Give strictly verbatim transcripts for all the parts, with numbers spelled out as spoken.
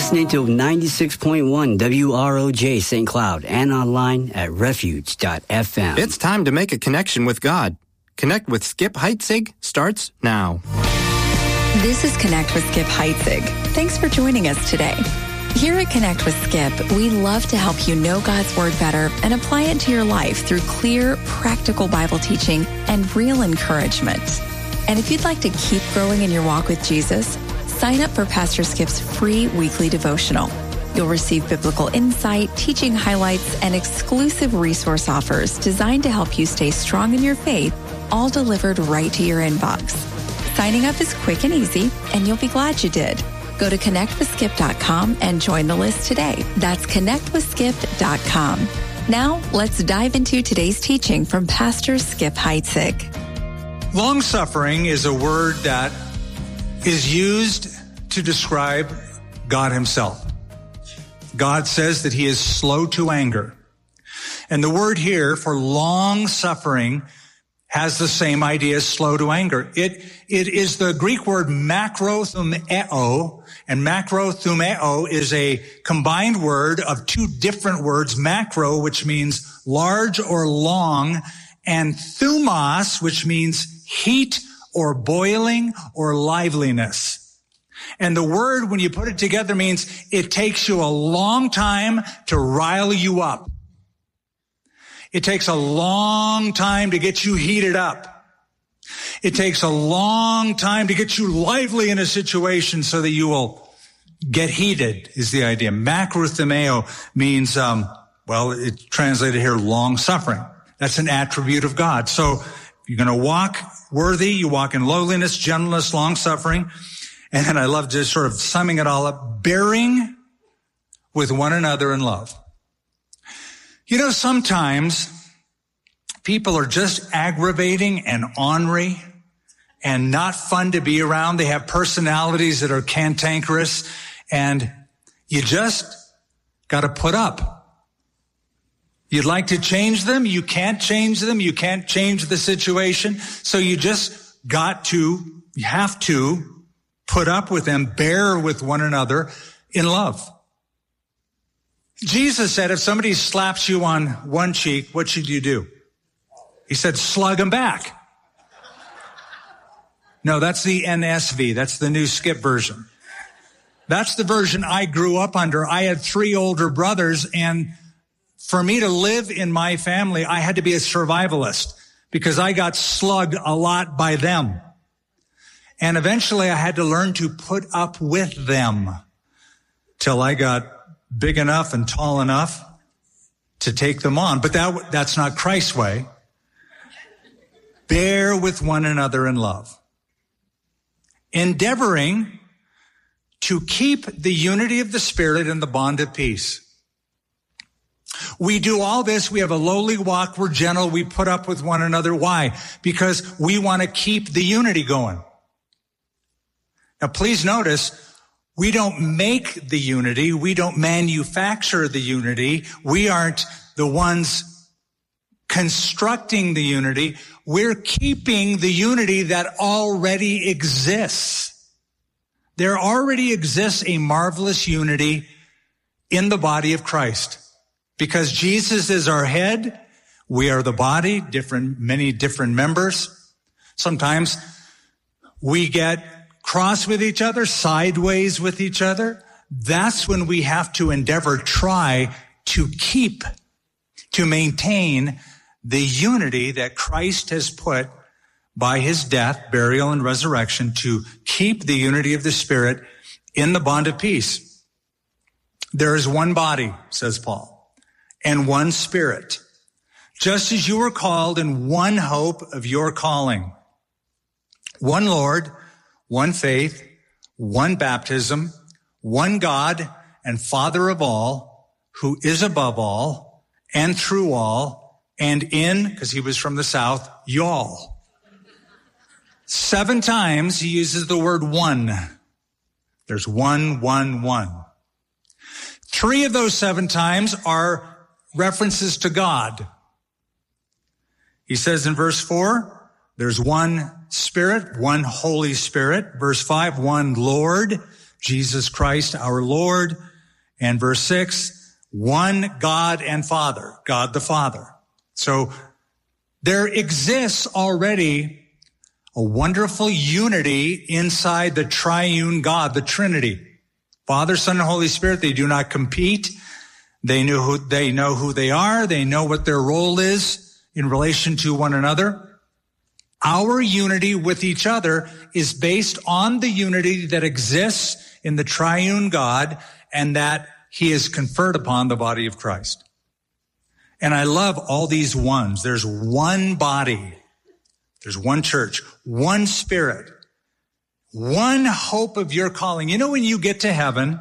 listening to ninety-six point one W R O J Saint Cloud and online at refuge dot f m. It's time to make a connection with God. Connect with Skip Heitzig starts now. This is Connect with Skip Heitzig. Thanks for joining us today. Here at Connect with Skip, we love to help you know God's Word better and apply it to your life through clear, practical Bible teaching and real encouragement. And if you'd like to keep growing in your walk with Jesus, sign up for Pastor Skip's free weekly devotional. You'll receive biblical insight, teaching highlights, and exclusive resource offers designed to help you stay strong in your faith, all delivered right to your inbox. Signing up is quick and easy, and you'll be glad you did. Go to connect with skip dot com and join the list today. That's connect with skip dot com. Now, let's dive into today's teaching from Pastor Skip Heitzig. Long-suffering is a word that is used to describe God himself. God says that he is slow to anger. And the word here for long-suffering has the same idea as slow to anger. It, it is the Greek word makrothumeo, and makrothumeo is a combined word of two different words, macro, which means large or long, and thumos, which means heat or boiling or liveliness. And the word, when you put it together, means it takes you a long time to rile you up. It takes a long time to get you heated up. It takes a long time to get you lively in a situation so that you will get heated, is the idea. Makrothumeo means, um, well, it's translated here, long suffering. That's an attribute of God. So you're going to walk worthy. You walk in lowliness, gentleness, long suffering. And then I love just sort of summing it all up, bearing with one another in love. You know, sometimes people are just aggravating and ornery and not fun to be around. They have personalities that are cantankerous, and you just got to put up. You'd like to change them. You can't change them. You can't change the situation. So you just got to, you have to put up with them, bear with one another in love. Jesus said, if somebody slaps you on one cheek, what should you do? He said, slug them back. No, that's the N S V. That's the new Skip version. That's the version I grew up under. I had three older brothers, and for me to live in my family, I had to be a survivalist because I got slugged a lot by them. And eventually I had to learn to put up with them till I got big enough and tall enough to take them on. But that that's not Christ's way. Bear with one another in love. Endeavoring to keep the unity of the Spirit and the bond of peace. We do all this. We have a lowly walk. We're gentle. We put up with one another. Why? Because we want to keep the unity going. Now, please notice, we don't make the unity. We don't manufacture the unity. We aren't the ones constructing the unity. We're keeping the unity that already exists. There already exists a marvelous unity in the body of Christ. Because Jesus is our head, we are the body, different, many different members. Sometimes we get cross with each other, sideways with each other. That's when we have to endeavor, try to keep, to maintain the unity that Christ has put by his death, burial, and resurrection, to keep the unity of the Spirit in the bond of peace. There is one body, says Paul, and one Spirit, just as you were called in one hope of your calling. One Lord, one faith, one baptism, one God and Father of all, who is above all and through all and in, because he was from the South, y'all. Seven times he uses the word one. There's one, one, one. Three of those seven times are references to God. He says in verse four, there's one Spirit, one Holy Spirit. Verse five, one Lord. Jesus Christ, our Lord. And verse six, one God and Father, God the Father. So there exists already a wonderful unity inside the triune God, the Trinity. Father, Son, and Holy Spirit, they do not compete. They know who, they know who they are. They know what their role is in relation to one another. Our unity with each other is based on the unity that exists in the triune God and that he has conferred upon the body of Christ. And I love all these ones. There's one body. There's one church, one Spirit, one hope of your calling. You know, when you get to heaven,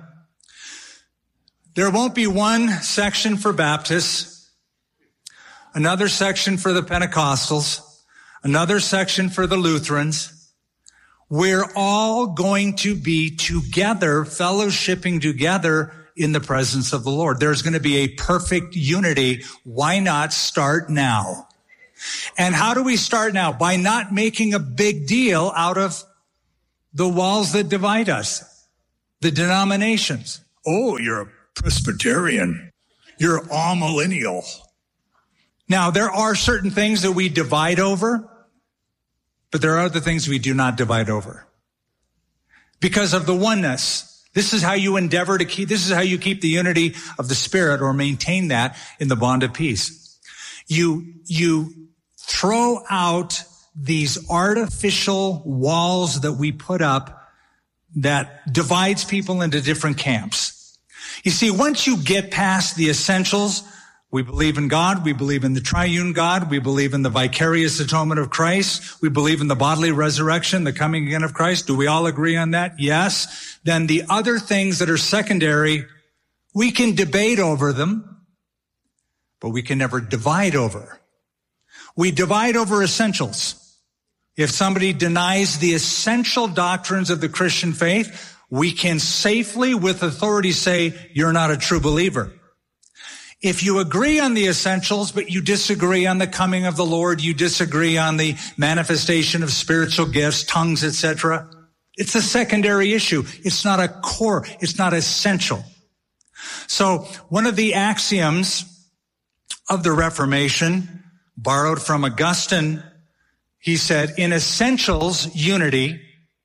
there won't be one section for Baptists, another section for the Pentecostals, another section for the Lutherans. We're all going to be together, fellowshipping together in the presence of the Lord. There's going to be a perfect unity. Why not start now? And how do we start now? By not making a big deal out of the walls that divide us, the denominations. Oh, you're a Presbyterian. You're amillennial. Now, there are certain things that we divide over, but there are other things we do not divide over because of the oneness. This is how you endeavor to keep, this is how you keep the unity of the Spirit or maintain that in the bond of peace. You, you throw out these artificial walls that we put up that divides people into different camps. You see, once you get past the essentials, we believe in God, we believe in the triune God, we believe in the vicarious atonement of Christ, we believe in the bodily resurrection, the coming again of Christ. Do we all agree on that? Yes. Then the other things that are secondary, we can debate over them, but we can never divide over. We divide over essentials. If somebody denies the essential doctrines of the Christian faith, we can safely, with authority, say, you're not a true believer. If you agree on the essentials, but you disagree on the coming of the Lord, you disagree on the manifestation of spiritual gifts, tongues, et cetera, it's a secondary issue. It's not a core. It's not essential. So one of the axioms of the Reformation, borrowed from Augustine, he said, in essentials, unity,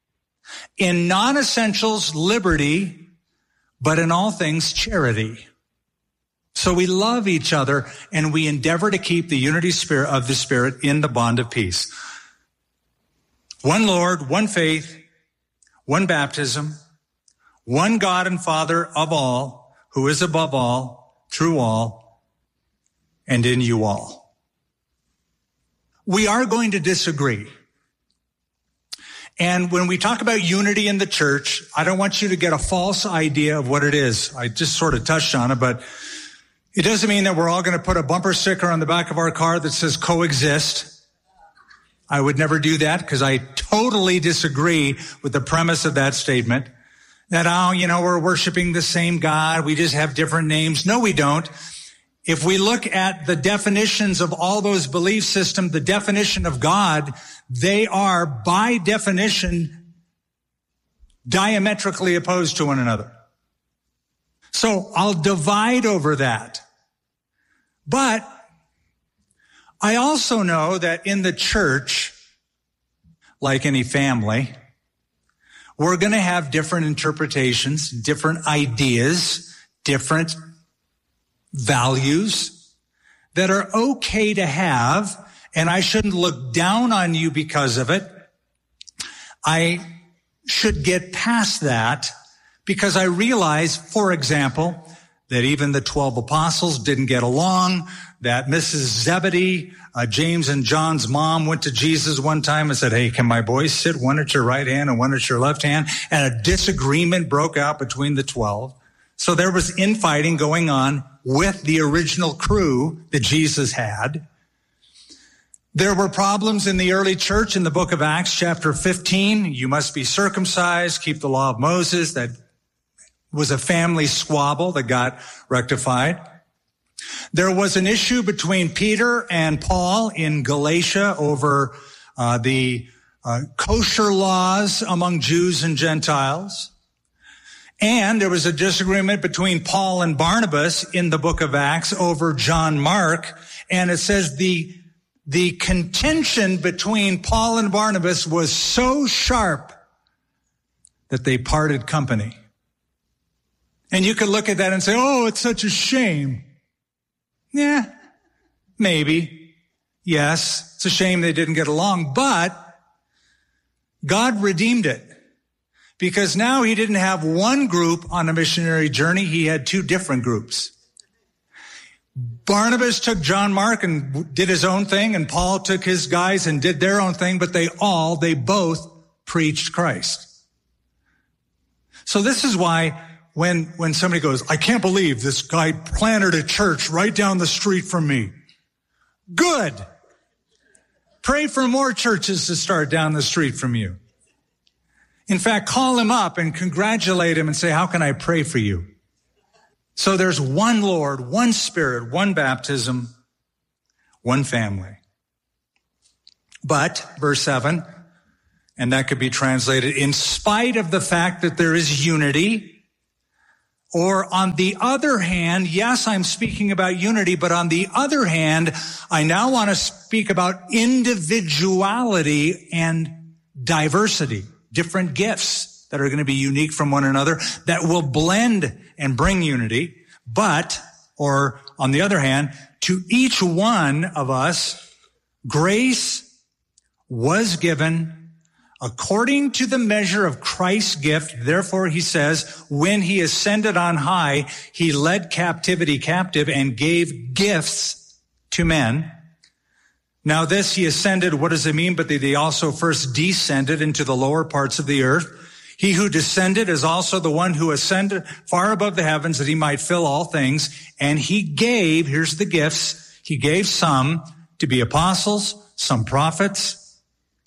in non-essentials, liberty, but in all things, charity. So we love each other and we endeavor to keep the unity spirit of the Spirit in the bond of peace. One Lord, one faith, one baptism, one God and Father of all, who is above all, through all, and in you all. We are going to disagree. And when we talk about unity in the church, I don't want you to get a false idea of what it is. I just sort of touched on it, but it doesn't mean that we're all going to put a bumper sticker on the back of our car that says coexist. I would never do that because I totally disagree with the premise of that statement. That, oh, you know, we're worshiping the same God. We just have different names. No, we don't. If we look at the definitions of all those belief systems, the definition of God, they are by definition diametrically opposed to one another. So I'll divide over that. But I also know that in the church, like any family, we're going to have different interpretations, different ideas, different values that are okay to have, and I shouldn't look down on you because of it. I should get past that because I realize, for example, that even the twelve apostles didn't get along, that Missus Zebedee, uh, James and John's mom, went to Jesus one time and said, hey, can my boys sit one at your right hand and one at your left hand? And a disagreement broke out between the twelve. So there was infighting going on with the original crew that Jesus had. There were problems in the early church in the book of Acts, chapter fifteen. You must be circumcised, keep the law of Moses. That was a family squabble that got rectified. There was an issue between Peter and Paul in Galatia over uh, the uh, kosher laws among Jews and Gentiles. And there was a disagreement between Paul and Barnabas in the book of Acts over John Mark. And it says the, the contention between Paul and Barnabas was so sharp that they parted company. And you could look at that and say, oh, it's such a shame. Yeah, maybe. Yes, it's a shame they didn't get along, but God redeemed it. Because now he didn't have one group on a missionary journey. He had two different groups. Barnabas took John Mark and did his own thing, and Paul took his guys and did their own thing, but they all, they both preached Christ. So this is why when, when somebody goes, I can't believe this guy planted a church right down the street from me. Good. Pray for more churches to start down the street from you. In fact, call him up and congratulate him and say, how can I pray for you? So there's one Lord, one Spirit, one baptism, one family. But, verse seven, and that could be translated, in spite of the fact that there is unity, or on the other hand, yes, I'm speaking about unity, but on the other hand, I now want to speak about individuality and diversity. Different gifts that are going to be unique from one another that will blend and bring unity. But, or on the other hand, to each one of us, grace was given according to the measure of Christ's gift. Therefore, he says, when he ascended on high, he led captivity captive and gave gifts to men. Now this he ascended, what does it mean? But they also first descended into the lower parts of the earth. He who descended is also the one who ascended far above the heavens that he might fill all things. And he gave, here's the gifts, he gave some to be apostles, some prophets,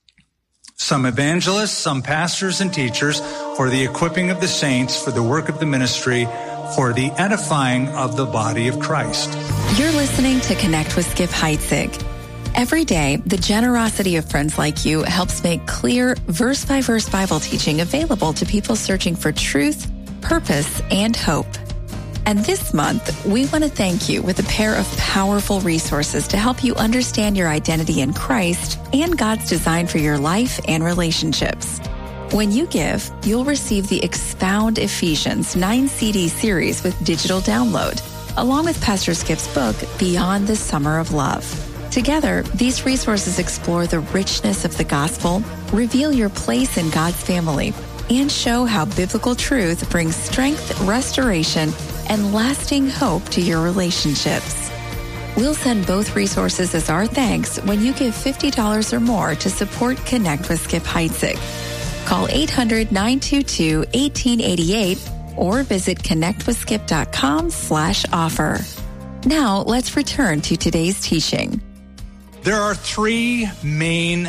some evangelists, some pastors and teachers for the equipping of the saints, for the work of the ministry, for the edifying of the body of Christ. You're listening to Connect with Skip Heitzig. Every day, the generosity of friends like you helps make clear, verse-by-verse Bible teaching available to people searching for truth, purpose, and hope. And this month, we want to thank you with a pair of powerful resources to help you understand your identity in Christ and God's design for your life and relationships. When you give, you'll receive the Expound Ephesians nine C D series with digital download, along with Pastor Skip's book, Beyond the Summer of Love. Together, these resources explore the richness of the gospel, reveal your place in God's family, and show how biblical truth brings strength, restoration, and lasting hope to your relationships. We'll send both resources as our thanks when you give fifty dollars or more to support Connect with Skip Heitzig. Call eight hundred, nine two two, one eight eight eight or visit connectwithskip.com slash offer. Now, let's return to today's teaching. There are three main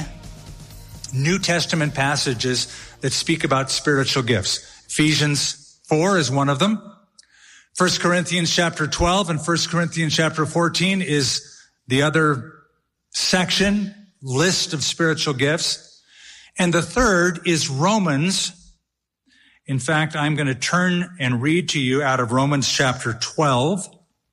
New Testament passages that speak about spiritual gifts. Ephesians four is one of them. First Corinthians chapter twelve and First Corinthians chapter fourteen is the other section, list of spiritual gifts. And the third is Romans. In fact, I'm going to turn and read to you out of Romans chapter twelve.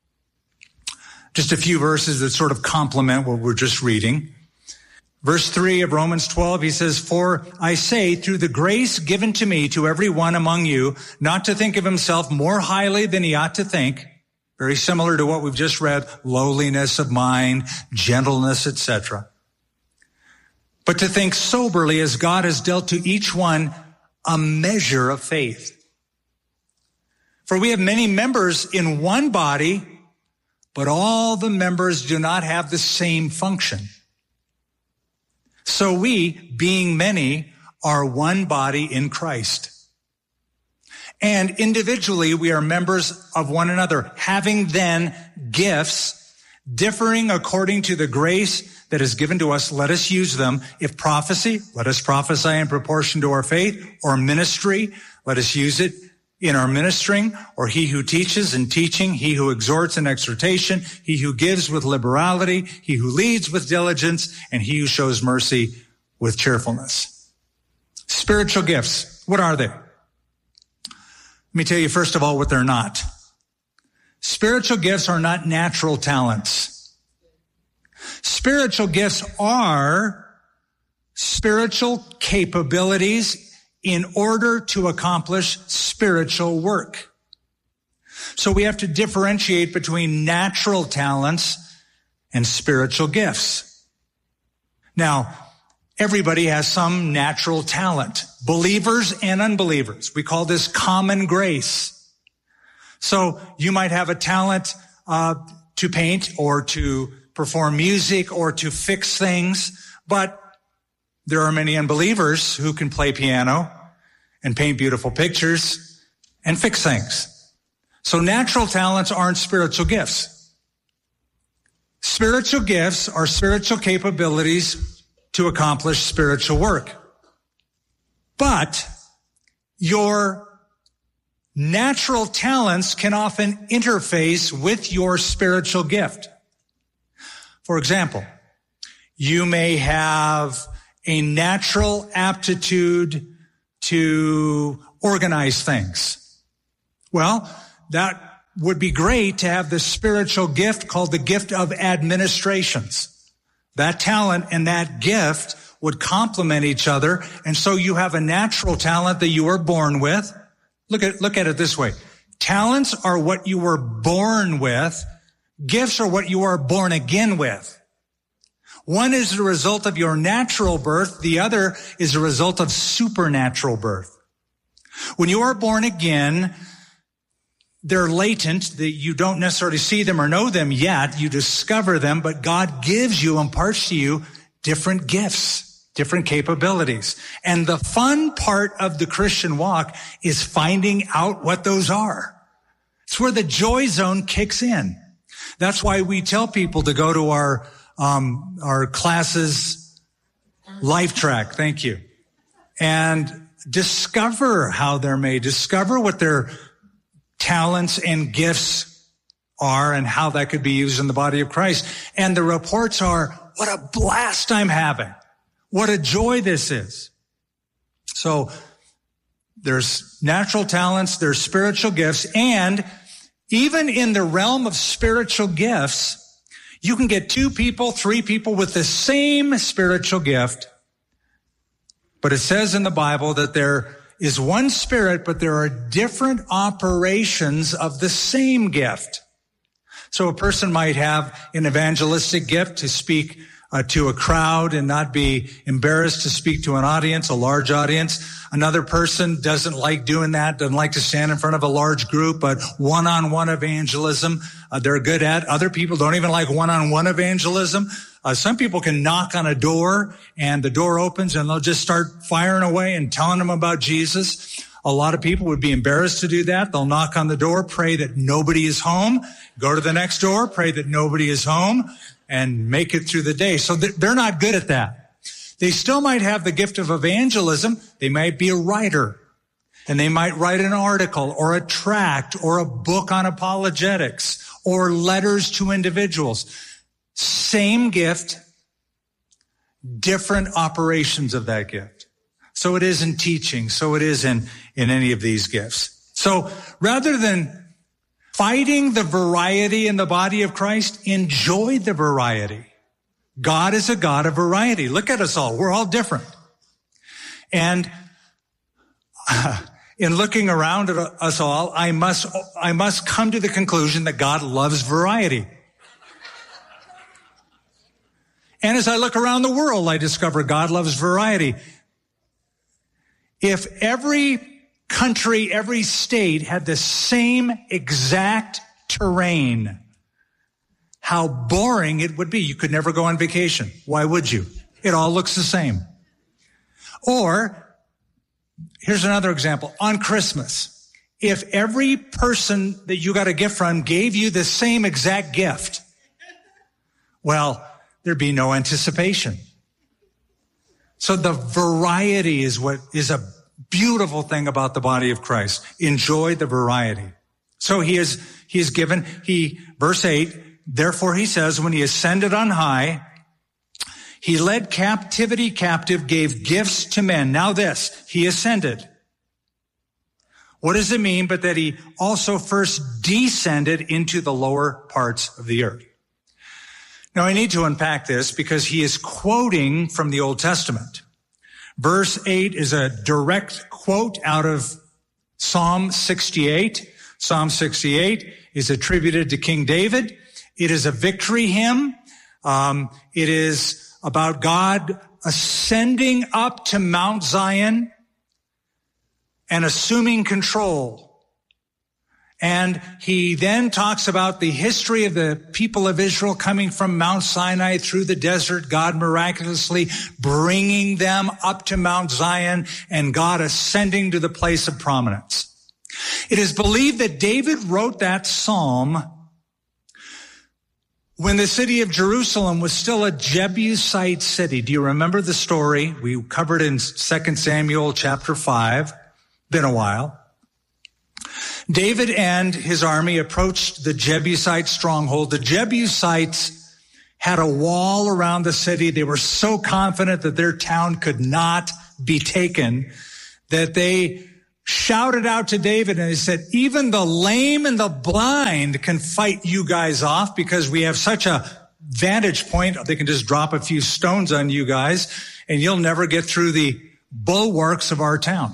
Just a few verses that sort of complement what we're just reading. Verse three of Romans twelve, he says, for I say, through the grace given to me, to every one among you, not to think of himself more highly than he ought to think. Very similar to what we've just read, lowliness of mind, gentleness, et cetera. But to think soberly as God has dealt to each one a measure of faith. For we have many members in one body, but all the members do not have the same function. So we, being many, are one body in Christ. And individually, we are members of one another, having then gifts differing according to the grace that is given to us. Let us use them. If prophecy, let us prophesy in proportion to our faith, or ministry, let us use it in our ministering, or he who teaches in teaching, he who exhorts in exhortation, he who gives with liberality, he who leads with diligence, and he who shows mercy with cheerfulness. Spiritual gifts, what are they? Let me tell you, first of all, what they're not. Spiritual gifts are not natural talents. Spiritual gifts are spiritual capabilities in order to accomplish spiritual work. So we have to differentiate between natural talents and spiritual gifts. Now, everybody has some natural talent, believers and unbelievers. We call this common grace. So you might have a talent uh, to paint or to perform music or to fix things, but there are many unbelievers who can play piano and paint beautiful pictures and fix things. So natural talents aren't spiritual gifts. Spiritual gifts are spiritual capabilities to accomplish spiritual work. But your natural talents can often interface with your spiritual gift. For example, you may have a natural aptitude to organize things. Well, that would be great to have the spiritual gift called the gift of administrations. That talent and that gift would complement each other. And so you have a natural talent that you were born with. Look at, look at it this way. Talents are what you were born with. Gifts are what you are born again with. One is the result of your natural birth. The other is a result of supernatural birth. When you are born again, they're latent, that you don't necessarily see them or know them yet. You discover them, but God gives you, imparts to you different gifts, different capabilities. And the fun part of the Christian walk is finding out what those are. It's where the joy zone kicks in. That's why we tell people to go to our, um, our classes, Life Track. Thank you. And discover how they're made. Discover what their talents and gifts are and how that could be used in the body of Christ. And the reports are, what a blast I'm having. What a joy this is. So there's natural talents, there's spiritual gifts, and even in the realm of spiritual gifts, you can get two people, three people with the same spiritual gift. But it says in the Bible that there is one Spirit, but there are different operations of the same gift. So a person might have an evangelistic gift to speak uh, to a crowd and not be embarrassed to speak to an audience, a large audience. Another person doesn't like doing that, doesn't like to stand in front of a large group, but one-on-one evangelism, uh, they're good at. Other people don't even like one-on-one evangelism. Uh, some people can knock on a door and the door opens and they'll just start firing away and telling them about Jesus. A lot of people would be embarrassed to do that. They'll knock on the door, pray that nobody is home, go to the next door, pray that nobody is home, and make it through the day. So they're not good at that. They still might have the gift of evangelism. They might be a writer, and they might write an article or a tract or a book on apologetics or letters to individuals. Same gift, different operations of that gift. So it is in teaching. So it is in, in any of these gifts. So rather than fighting the variety in the body of Christ, enjoy the variety. God is a God of variety. Look at us all. We're all different. And uh, in looking around at us all, I must, I must come to the conclusion that God loves variety. And as I look around the world, I discover God loves variety. If every country, every state had the same exact terrain, how boring it would be. You could never go on vacation. Why would you? It all looks the same. Or, here's another example. On Christmas, if every person that you got a gift from gave you the same exact gift, well, there'd be no anticipation. So the variety is what is a beautiful thing about the body of Christ. Enjoy the variety. So he is, he is given, he, verse eight, therefore he says, when he ascended on high, he led captivity captive, gave gifts to men. Now this, he ascended. What does it mean but that he also first descended into the lower parts of the earth? Now, I need to unpack this because he is quoting from the Old Testament. Verse eight is a direct quote out of Psalm sixty-eight. Psalm sixty-eight is attributed to King David. It is a victory hymn. Um, it is about God ascending up to Mount Zion and assuming control. And he then talks about the history of the people of Israel coming from Mount Sinai through the desert, God miraculously bringing them up to Mount Zion, and God ascending to the place of prominence. It is believed that David wrote that psalm when the city of Jerusalem was still a Jebusite city. Do you remember the story? We covered in Second Samuel chapter five. Been a while. David and his army approached the Jebusite stronghold. The Jebusites had a wall around the city. They were so confident that their town could not be taken that they shouted out to David and they said, even the lame and the blind can fight you guys off because we have such a vantage point. They can just drop a few stones on you guys and you'll never get through the bulwarks of our town.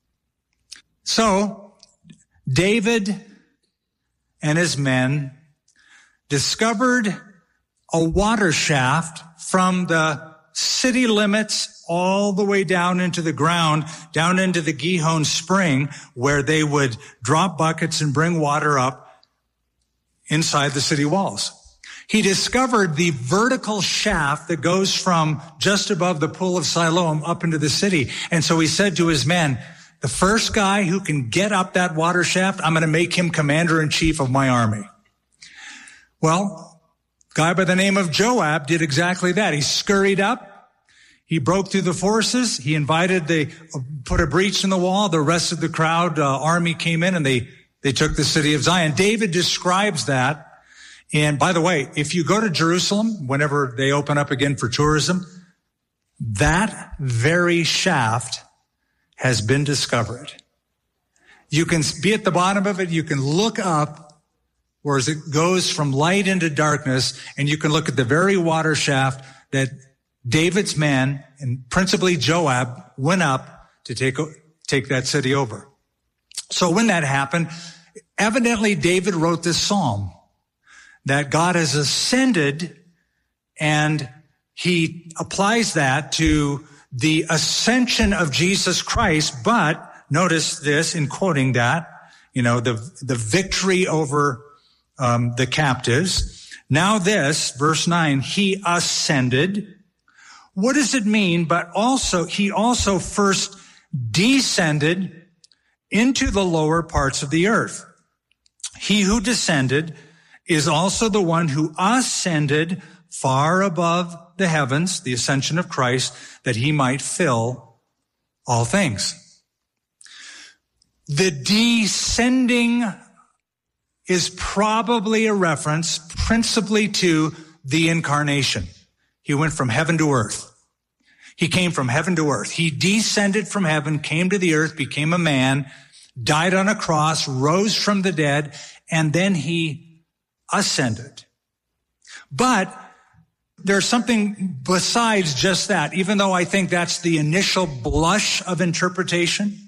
So David and his men discovered a water shaft from the city limits all the way down into the ground, down into the Gihon spring, where they would drop buckets and bring water up inside the city walls. He discovered the vertical shaft that goes from just above the pool of Siloam up into the city. And so he said to his men, the first guy who can get up that water shaft, I'm going to make him commander-in-chief of my army. Well, a guy by the name of Joab did exactly that. He scurried up. He broke through the forces. He invited, they put a breach in the wall. The rest of the crowd, uh, army came in and they, they took the city of Zion. David describes that. And by the way, if you go to Jerusalem, whenever they open up again for tourism, that very shaft has been discovered. You can be at the bottom of it. You can look up, whereas it goes from light into darkness, and you can look at the very water shaft that David's men, and principally Joab, went up to take, take that city over. So when that happened, evidently David wrote this psalm that God has ascended, and he applies that to the ascension of Jesus Christ. But notice this in quoting that, you know, the, the victory over um, the captives. Now this, verse nine, he ascended. What does it mean? But also, he also first descended into the lower parts of the earth. He who descended is also the one who ascended far above the heavens, the ascension of Christ, that he might fill all things. The descending is probably a reference principally to the incarnation. He went from heaven to earth. He came from heaven to earth. He descended from heaven, came to the earth, became a man, died on a cross, rose from the dead, and then he ascended. But there's something besides just that, even though I think that's the initial blush of interpretation.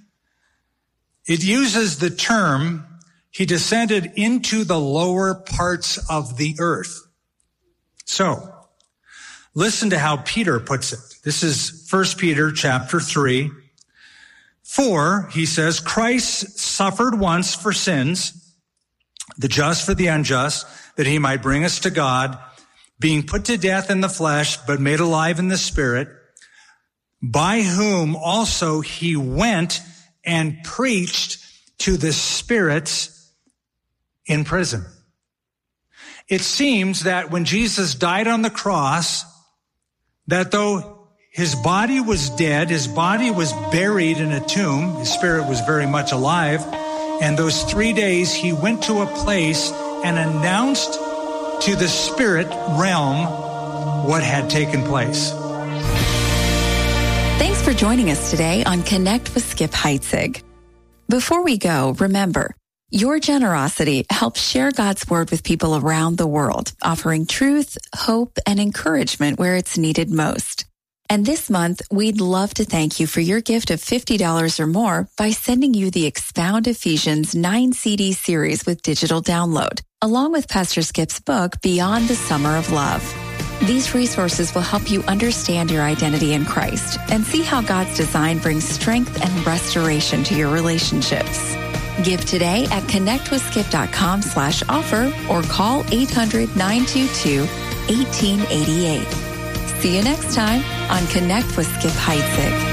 It uses the term, he descended into the lower parts of the earth. So, listen to how Peter puts it. This is First Peter chapter three. For, he says, Christ suffered once for sins, the just for the unjust, that he might bring us to God, being put to death in the flesh, but made alive in the spirit, by whom also he went and preached to the spirits in prison. It seems that when Jesus died on the cross, that though his body was dead, his body was buried in a tomb, his spirit was very much alive, and those three days he went to a place and announced to the spirit realm what had taken place. Thanks for joining us today on Connect with Skip Heitzig. Before we go, remember, your generosity helps share God's word with people around the world, offering truth, hope, and encouragement where it's needed most. And this month, we'd love to thank you for your gift of fifty dollars or more by sending you the Expound Ephesians nine C D series with digital download, along with Pastor Skip's book, Beyond the Summer of Love. These resources will help you understand your identity in Christ and see how God's design brings strength and restoration to your relationships. Give today at connectwithskip.com slash offer or call eight hundred, nine two two, one eight eight eight. See you next time on Connect with Skip Heitzig.